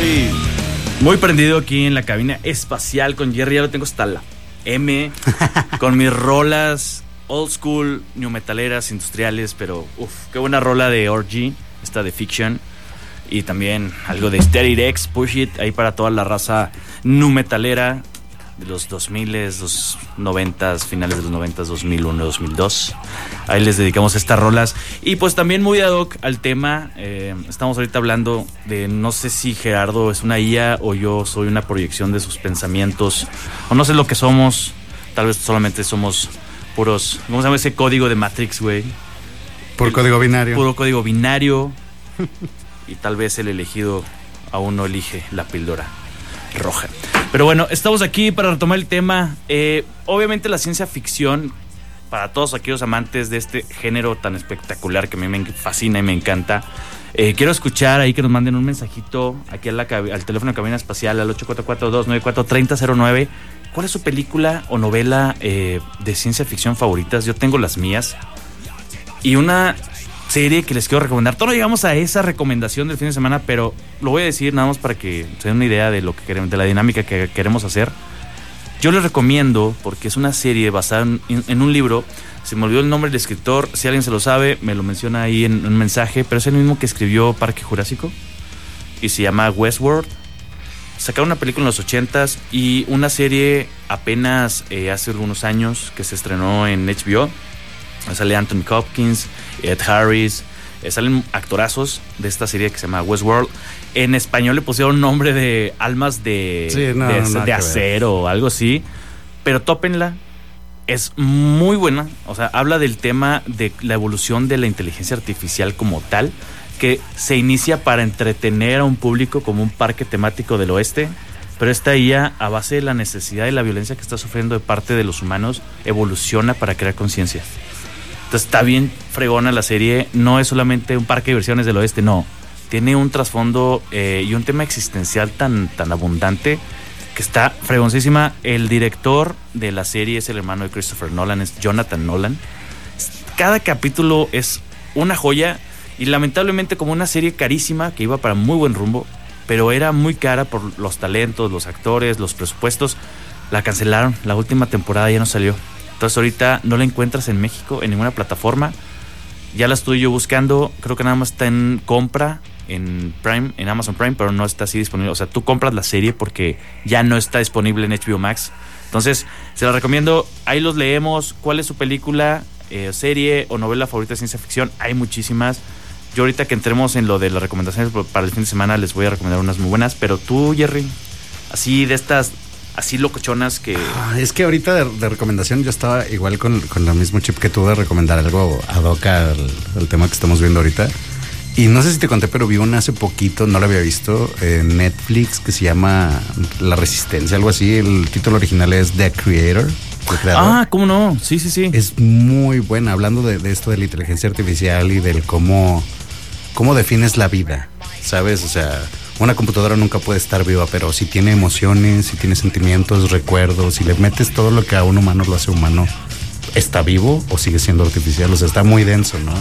estoy muy prendido aquí en la cabina espacial con Jerry. Ya lo tengo hasta la M, con mis rolas old school, new metaleras, industriales, pero qué buena rola de Orgy, esta de Fiction. Y también algo de Steady X, Push It, ahí para toda la raza nu metalera de los 2000s, los 90s, finales de los 90s, 2001, 2002. Ahí les dedicamos estas rolas. Y pues también muy ad hoc al tema, estamos ahorita hablando de, no sé si Gerardo es una IA o yo soy una proyección de sus pensamientos, o no sé lo que somos, tal vez solamente somos puros, ¿cómo se llama ese código de Matrix, güey? Código binario. Puro código binario. Y tal vez el elegido aún no elige la píldora roja. Pero bueno, estamos aquí para retomar el tema. Obviamente la ciencia ficción, para todos aquellos amantes de este género tan espectacular que a mí me fascina y me encanta. Quiero escuchar ahí que nos manden un mensajito aquí al teléfono de cabina espacial al 844-294-3009. ¿Cuál es su película o novela de ciencia ficción favoritas? Yo tengo las mías. Y una serie que les quiero recomendar. Todavía no llegamos a esa recomendación del fin de semana, pero lo voy a decir nada más para que se den una idea de lo que queremos, de la dinámica que queremos hacer. Yo les recomiendo, porque es una serie basada en un libro. Se me olvidó el nombre del escritor. Si alguien se lo sabe, me lo menciona ahí en un mensaje. Pero es el mismo que escribió Parque Jurásico y se llama Westworld. Sacaron una película en los 80s y una serie apenas hace algunos años que se estrenó en HBO. Sale Anthony Hopkins, Ed Harris, salen actorazos de esta serie que se llama Westworld. En español le pusieron nombre de Almas de Acero o algo así, pero tópenla, es muy buena. O sea, habla del tema de la evolución de la inteligencia artificial como tal, que se inicia para entretener a un público como un parque temático del oeste, pero esta IA, a base de la necesidad y la violencia que está sufriendo de parte de los humanos, evoluciona para crear conciencia. Entonces está bien fregona la serie. No es solamente un parque de diversiones del oeste, no. Tiene un trasfondo y un tema existencial tan abundante que está fregoncísima. El director de la serie es el hermano de Christopher Nolan, es Jonathan Nolan. Cada capítulo es una joya y lamentablemente, como una serie carísima que iba para muy buen rumbo, pero era muy cara por los talentos, los actores, los presupuestos, la cancelaron. La última temporada ya no salió. Entonces ahorita no la encuentras en México en ninguna plataforma. Ya la estoy yo buscando. Creo que nada más está en compra en Prime, en Amazon Prime, pero no está así disponible. O sea, tú compras la serie porque ya no está disponible en HBO Max. Entonces, se la recomiendo. Ahí los leemos. ¿Cuál es su película, serie o novela favorita de ciencia ficción? Hay muchísimas. Yo ahorita que entremos en lo de las recomendaciones para el fin de semana les voy a recomendar unas muy buenas. Pero tú, Jerry, así de estas... así locochonas que... Es que ahorita de recomendación yo estaba igual con el mismo chip que tú de recomendar algo ad hoc al tema que estamos viendo ahorita. Y no sé si te conté, pero vi una hace poquito, no la había visto, en Netflix, que se llama La Resistencia, algo así. El título original es The Creator. ¿Cómo no? Sí. Es muy buena, hablando de esto de la inteligencia artificial y del cómo defines la vida, ¿sabes? O sea... una computadora nunca puede estar viva, pero si tiene emociones, si tiene sentimientos, recuerdos, si le metes todo lo que a un humano lo hace humano, ¿está vivo o sigue siendo artificial? O sea, está muy denso, ¿no?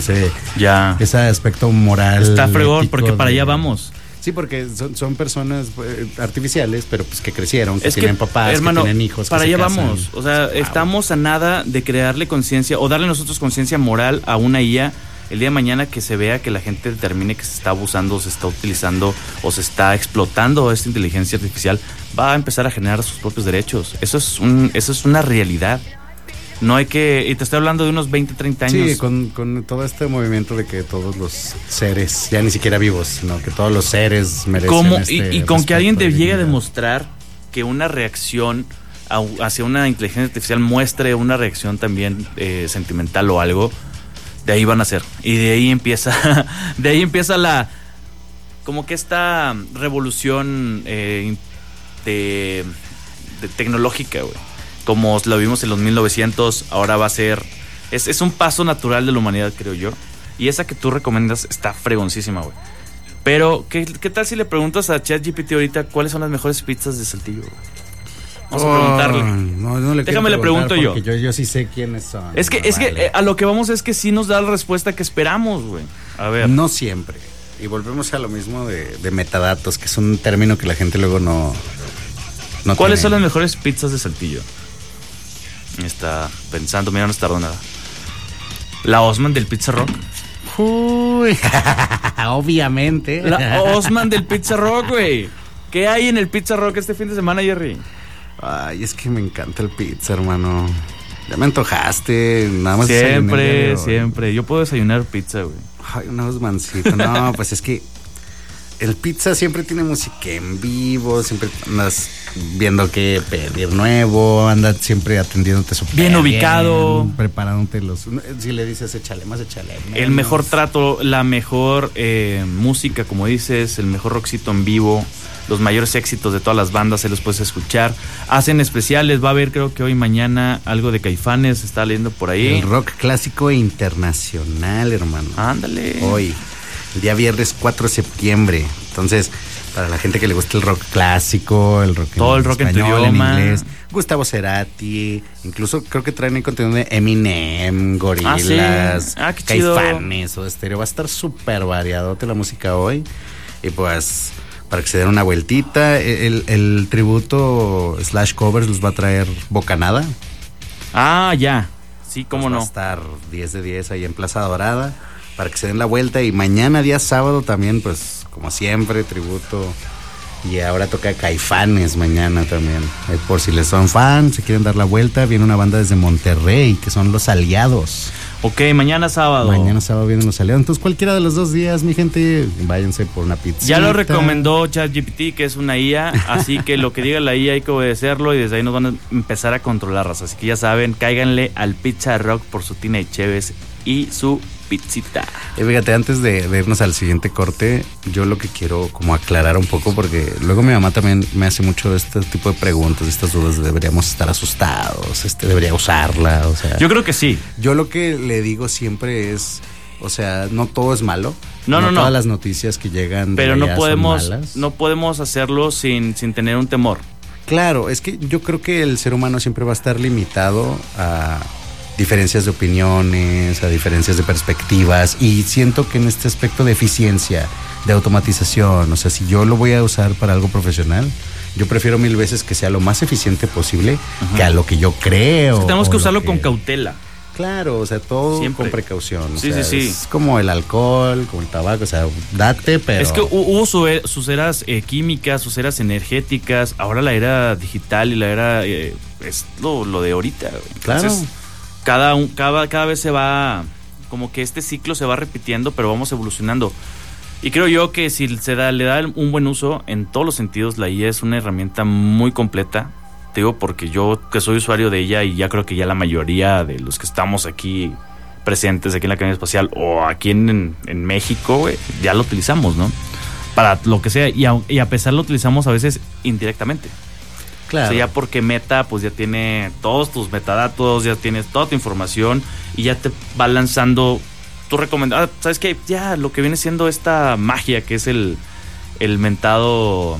Ese aspecto moral. Está fregón, porque para allá vamos. Sí, porque son personas artificiales, pero pues que crecieron, que tienen papás, hermano, que tienen hijos. Para allá vamos. O sea, estamos a nada de crearle conciencia o darle nosotros conciencia moral a una IA. El día de mañana que se vea que la gente determine que se está abusando, se está utilizando o se está explotando esta inteligencia artificial, va a empezar a generar sus propios derechos. Eso es una realidad. No hay que... Y te estoy hablando de unos 20, 30 años. Sí, con todo este movimiento de que todos los seres, ya ni siquiera vivos, sino que todos los seres merecen y con que alguien te llegue a demostrar que una reacción hacia una inteligencia artificial muestre una reacción también sentimental o algo... de ahí van a ser. Y de ahí empieza la... como que esta revolución de tecnológica, güey. Como lo vimos en los 1900, ahora va a ser... Es un paso natural de la humanidad, creo yo. Y esa que tú recomiendas está fregoncísima, güey. Pero, ¿qué tal si le preguntas a ChatGPT ahorita cuáles son las mejores pizzas de Saltillo, güey? Vamos a preguntarle. No Déjame le pregunto yo. Yo sí sé quiénes son. Es que a lo que vamos es que sí nos da la respuesta que esperamos, güey. A ver. No siempre. Y volvemos a lo mismo de metadatos, que es un término que la gente luego no ¿Cuáles tiene. son las mejores pizzas de Saltillo? Está pensando, mira, no está nada. La Osman del Pizza Rock. Uy, obviamente. La Osman del Pizza Rock, güey. ¿Qué hay en el Pizza Rock este fin de semana, Jerry? Ay, es que me encanta el pizza, hermano. Ya me antojaste, nada más Siempre. Yo puedo desayunar pizza, güey. Ay, una Osmancita. No, pues es que el pizza siempre tiene música en vivo, siempre andas viendo qué pedir nuevo, andas siempre atendiéndote súper bien ubicado, preparándote si le dices échale más, échale menos. El mejor trato, la mejor música, como dices, el mejor rockcito en vivo, los mayores éxitos de todas las bandas se los puedes escuchar. Hacen especiales, va a haber creo que hoy mañana algo de Caifanes, está leyendo por ahí. El rock clásico e internacional, hermano. Ándale. Hoy, el día viernes 4 de septiembre. Entonces, para la gente que le gusta el rock clásico, el rock todo el rock español, en tu idioma, en inglés, Gustavo Cerati, incluso creo que traen ahí contenido de Eminem, Gorillaz, qué chido. Caifanes o Estéreo. Va a estar súper variadote la música hoy. Y pues, para que se den una vueltita, el tributo / covers los va a traer Bocanada. Ah, ya. Sí, cómo no. Va a estar 10 de 10 ahí en Plaza Dorada, para que se den la vuelta. Y mañana, día sábado, también, pues, como siempre, tributo. Y ahora toca Caifanes mañana también. Por si les son fans, se quieren dar la vuelta, viene una banda desde Monterrey, que son Los Aliados. Ok, mañana sábado. Mañana sábado vienen Los Aliados. Entonces, cualquiera de los 2 días, mi gente, váyanse por una pizza. Ya lo recomendó ChatGPT, que es una IA, así que lo que diga la IA hay que obedecerlo y desde ahí nos van a empezar a controlarlas. Así que ya saben, cáiganle al Pizza Rock por su tina y cheves y su pizzita. Fíjate, antes de irnos al siguiente corte, yo lo que quiero como aclarar un poco, porque luego mi mamá también me hace mucho este tipo de preguntas, estas dudas, deberíamos estar asustados, debería usarla, o sea. Yo creo que sí. Yo lo que le digo siempre es, o sea, no todo es malo. No. Todas las noticias que llegan pero de no allá podemos, son malas. no podemos hacerlo sin tener un temor. Claro, es que yo creo que el ser humano siempre va a estar limitado a diferencias de opiniones, a diferencias de perspectivas, y siento que en este aspecto de eficiencia, de automatización, o sea, si yo lo voy a usar para algo profesional, yo prefiero 1000 veces que sea lo más eficiente posible, que a lo que yo creo. Es que tenemos que usarlo con cautela. Claro, o sea, todo siempre con precaución. Sí. Es como el alcohol, como el tabaco, o sea, date, pero... Es que hubo sus eras químicas, sus eras energéticas, ahora la era digital y la era... es lo de ahorita. Claro. Entonces, cada vez se va, como que este ciclo se va repitiendo, pero vamos evolucionando. Y creo yo que si le da un buen uso en todos los sentidos, la IA es una herramienta muy completa. Te digo porque yo que soy usuario de ella y ya creo que ya la mayoría de los que estamos aquí presentes, aquí en la Academia Espacial o aquí en México, güey, ya lo utilizamos, ¿no? Para lo que sea, y a pesar lo utilizamos a veces indirectamente. Claro. O sea, ya porque Meta pues ya tiene todos tus metadatos, ya tienes toda tu información y ya te va lanzando tu recomendación. ¿Sabes qué? Ya lo que viene siendo esta magia que es el mentado...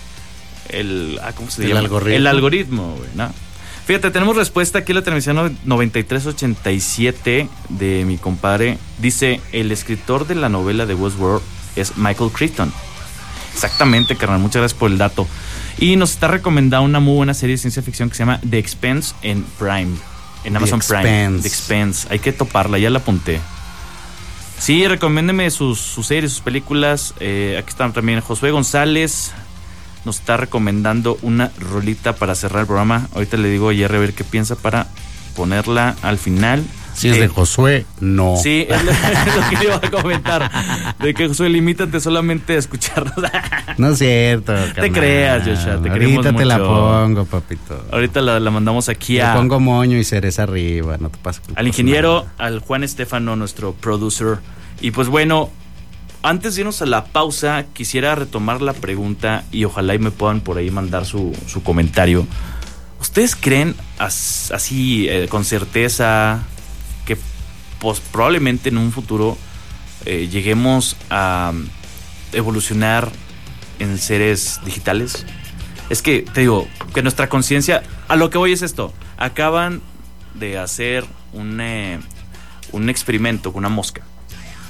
¿cómo se llama? Algoritmo. El algoritmo, güey, ¿no? Fíjate, tenemos respuesta aquí en la transmisión 9387 de mi compadre. Dice, el escritor de la novela de Westworld es Michael Crichton. Exactamente, carnal, muchas gracias por el dato. Y nos está recomendando una muy buena serie de ciencia ficción que se llama The Expanse en Prime, en Amazon Prime. The Expanse, hay que toparla, ya la apunté. Sí, recomiéndeme sus series, sus películas. Aquí están también Josué González. Nos está recomendando una rolita para cerrar el programa. Ahorita le digo a Jerry a ver qué piensa para ponerla al final. Si es de Josué, no. Sí, es lo que le iba a comentar. De que Josué, limítate solamente a escucharnos. No es cierto, carnal. Te creas, Joshua, te queremos ahorita mucho. te la pongo, papito. Ahorita la mandamos aquí Te pongo moño y cereza arriba, no te pases. Al ingeniero, al Juan Estefano, nuestro producer. Y pues bueno, antes de irnos a la pausa, quisiera retomar la pregunta y ojalá y me puedan por ahí mandar su comentario. ¿Ustedes creen así con certeza que pues, probablemente en un futuro lleguemos a evolucionar en seres digitales? Es que, te digo, que nuestra conciencia, a lo que voy es esto, acaban de hacer un experimento con una mosca.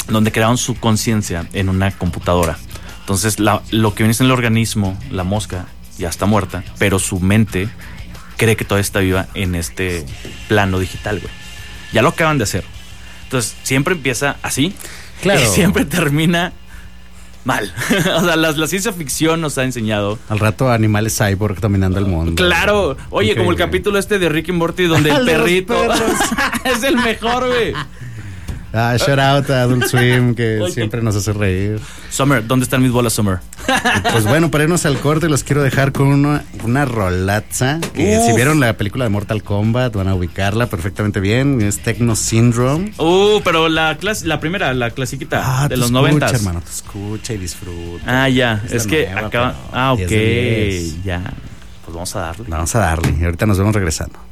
donde crearon su conciencia en una computadora. Entonces lo que viene en el organismo, la mosca, ya está muerta, pero su mente cree que todavía está viva en este plano digital, güey. Ya lo acaban de hacer. Entonces siempre empieza así, claro, y siempre termina mal. O sea, la ciencia ficción nos ha enseñado. Al rato animales cyborg dominando el mundo. Claro. Oye, como el capítulo de Rick y Morty donde el perrito es el mejor, güey. Shout out a Adult Swim, que siempre nos hace reír. Summer, ¿dónde están mis bolas, Summer? Pues bueno, para irnos al corte los quiero dejar con una rolaza que si vieron la película de Mortal Kombat van a ubicarla perfectamente bien. Es Techno Syndrome. Pero la primera, la clasiquita de los 90. Hermano, te escucha y disfruta. Ya, es que nueva, acaba. Ok, ya. Pues vamos a darle. Vamos a darle. Y ahorita nos vemos regresando.